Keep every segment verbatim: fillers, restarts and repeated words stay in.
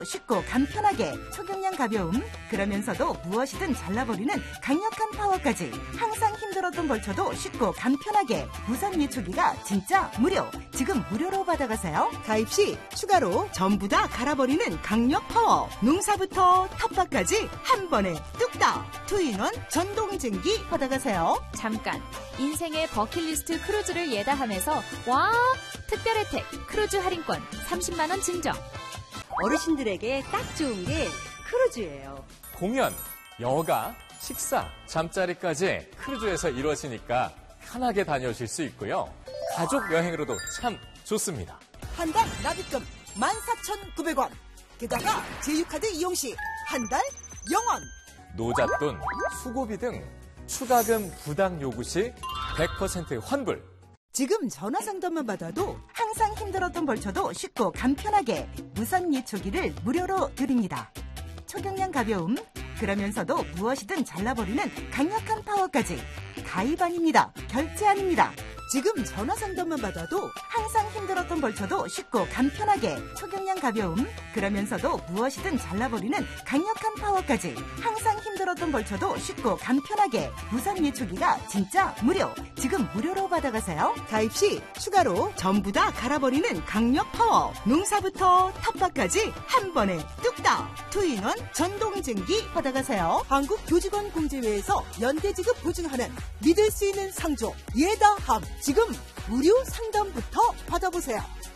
쉽고 간편하게 초경량 가벼움, 그러면서도 무엇이든 잘라버리는 강력한 파워까지 항상 힘들었던 벌초도 쉽고 간편하게 무선 예초기가 진짜 무료! 지금 무료로 받아가세요. 가입 시 추가로 전부 다 갈아버리는 강력 파워, 농사부터 텃밭까지 한 번에 뚝딱! 투인원 전동쟁기 받아가세요. 잠깐! 인생의 버킷리스트 크루즈를 예다하면서 와! 특별 혜택 크루즈 할인권 삼십만 원 증정! 어르신들에게 딱 좋은 게 크루즈예요. 공연, 여가, 식사, 잠자리까지 크루즈에서 이루어지니까 편하게 다녀오실 수 있고요. 가족 여행으로도 참 좋습니다. 한 달 납입금 만 사천구백 원. 게다가 제휴카드 이용 시 한 달 영 원. 노잣돈, 수고비 등 추가금 부담 요구 시 백 퍼센트 환불. 지금 전화 상담만 받아도 항상 힘들었던 벌초도 쉽고 간편하게 무선 예초기를 무료로 드립니다. 초경량 가벼움, 그러면서도 무엇이든 잘라버리는 강력한 파워까지 가입 아닙니다. 결제 아닙니다. 지금 전화 상담만 받아도 항상 힘들었던 벌초도 쉽고 간편하게 초경량 가벼움, 그러면서도 무엇이든 잘라버리는 강력한 파워까지 항상 힘들었던 벌초도 쉽고 간편하게 무선 예초기가 진짜 무료! 지금 무료로 받아가세요. 가입 시 추가로 전부 다 갈아버리는 강력 파워, 농사부터 텃밭까지 한 번에 뚝딱! 투인원 전동쟁기 받아가세요. 한국교직원공제회에서 연대지급 보증하는 믿을 수 있는 상조 예다함, 지금 무료 상담부터 받아보세요.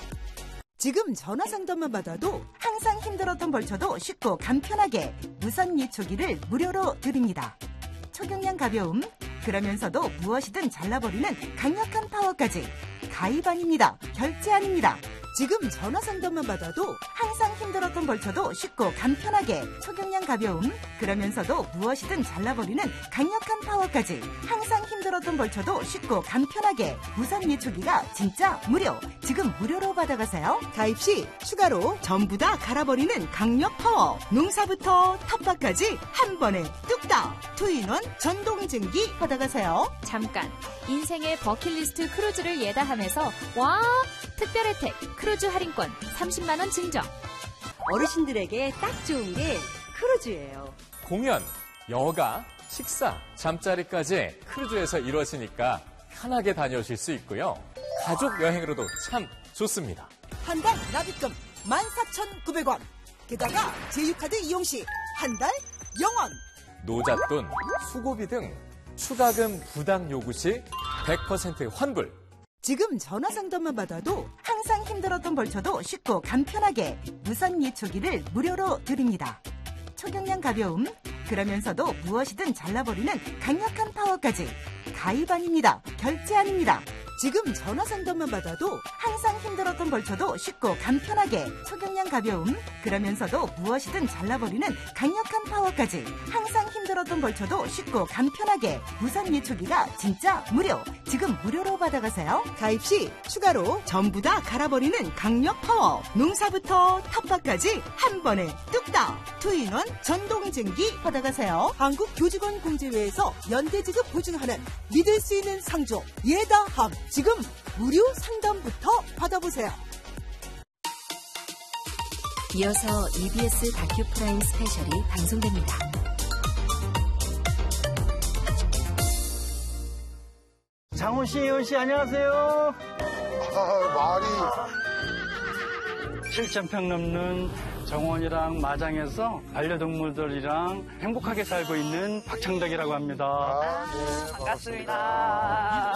지금 전화 상담만 받아도 항상 힘들었던 벌초도 쉽고 간편하게 무선 예초기를 무료로 드립니다. 초경량 가벼움, 그러면서도 무엇이든 잘라버리는 강력한 파워까지 가입 아닙니다. 결제 아닙니다. 지금 전화 상담만 받아도 항상 힘들었던 벌초도 쉽고 간편하게 초경량 가벼움, 그러면서도 무엇이든 잘라버리는 강력한 파워까지 항상 힘들었던 벌초도 쉽고 간편하게 무선 예초기가 진짜 무료! 지금 무료로 받아가세요. 가입 시 추가로 전부 다 갈아버리는 강력 파워, 농사부터 텃밭까지 한 번에 뚝딱! 투인원 전동쟁기 받아가세요. 잠깐! 인생의 버킷리스트 크루즈를 예다하면서 와! 특별 혜택 크루즈 할인권 삼십만 원 증정! 어르신들에게 딱 좋은 게 크루즈예요. 공연, 여가, 식사, 잠자리까지 크루즈에서 이루어지니까 편하게 다녀오실 수 있고요. 가족 여행으로도 참 좋습니다. 한 달 납입금 만 사천구백 원. 게다가 제휴카드 이용 시 한 달 영 원. 노잣돈, 수고비 등 추가금 부담 요구 시 백 퍼센트 환불. 지금 전화 상담만 받아도 항상 힘들었던 벌초도 쉽고 간편하게 무선 예초기를 무료로 드립니다. 초경량 가벼움, 그러면서도 무엇이든 잘라버리는 강력한 파워까지 가입 아닙니다. 결제 아닙니다. 지금 전화 상담만 받아도 항상 힘들었던 벌초도 쉽고 간편하게 초경량 가벼움, 그러면서도 무엇이든 잘라버리는 강력한 파워까지 항상 힘들었던 벌초도 쉽고 간편하게 무선 예초기가 진짜 무료! 지금 무료로 받아가세요. 가입 시 추가로 전부 다 갈아버리는 강력 파워, 농사부터 텃밭까지 한 번에 뚝딱! 투인원 전동쟁기 받아가세요. 한국교직원공제회에서 연대지급 보증하는 믿을 수 있는 상조 예다함, 지금 무료 상담부터 받아보세요. 이어서 이비에스 다큐 프라임 스페셜이 방송됩니다. 장훈 씨, 이훈 씨, 안녕하세요. 아, 말이. 칠천 평 넘는 정원이랑 마장에서 반려동물들이랑 행복하게 살고 있는 박창덕이라고 합니다. 아, 네, 반갑습니다.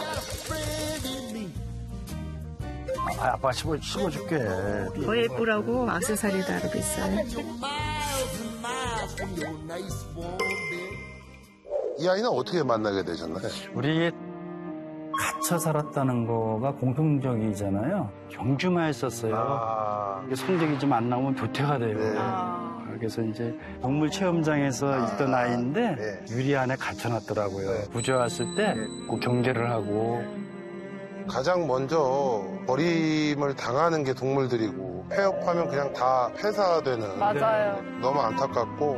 아, 아빠 씹어, 씹어줄게. 더 예쁘라고 액세서리도 하러 있어요. 이 아이는 어떻게 만나게 되셨나요? 우리 갇혀 살았다는 거가 공통적이잖아요. 경주만 했었어요. 아, 성적이 좀 안 나오면 도태가 돼요. 네. 아. 그래서 이제 동물 체험장에서 아. 있던 아이인데 네. 유리 안에 갇혀놨더라고요. 네. 구조 왔을 때 그 경계를 하고. 가장 먼저 버림을 당하는 게 동물들이고 폐업하면 그냥 다 폐사되는. 맞아요. 너무 안타깝고.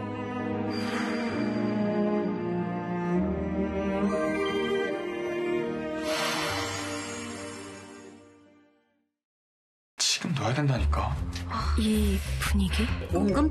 지금 놔야 된다니까. 이 분위기? 원금